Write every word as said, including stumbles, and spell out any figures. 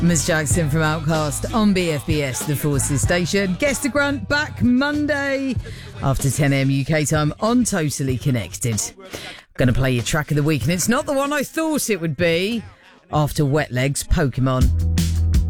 Miss Jackson from Outcast on B F B S, the Forces station. Guess the Grunt back Monday after ten a.m. U K time on Totally Connected. Going to play your track of the week, and it's not the one I thought it would be. After Wet Legs, Pokemon.